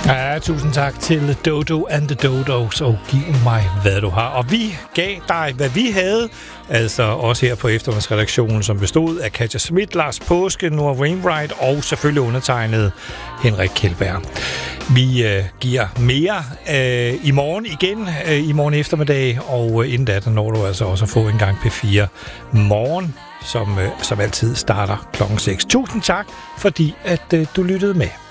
Ja, tusind tak til Dodo and the Dodos, og giv mig, hvad du har. Og vi gav dig, hvad vi havde, altså også her på eftermiddagsredaktionen, som bestod af Katja Schmidt, Lars Påske, Noah Wainwright og selvfølgelig undertegnet Henrik Kjeldberg. Vi giver mere i morgen igen, i morgen eftermiddag, og inden da, der når du altså også at få en gang P4 morgen, som altid starter klokken 6. Tusind tak, fordi at du lyttede med.